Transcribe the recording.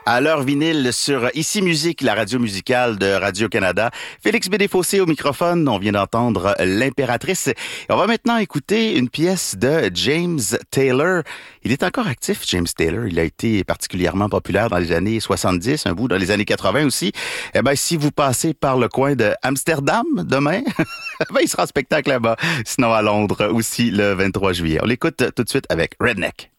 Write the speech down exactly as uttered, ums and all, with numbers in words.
À l'heure vinyle sur Ici Musique, la radio musicale de Radio-Canada. Félix Bédéfossé au microphone. On vient d'entendre L'Impératrice. Et on va maintenant écouter une pièce de James Taylor. Il est encore actif, James Taylor. Il a été particulièrement populaire dans les années soixante-dix, un bout dans les années quatre-vingts aussi. Eh ben, si vous passez par le coin de Amsterdam demain, ben, il sera en spectacle là-bas. Sinon, à Londres aussi le vingt-trois juillet. On l'écoute tout de suite avec Redneck.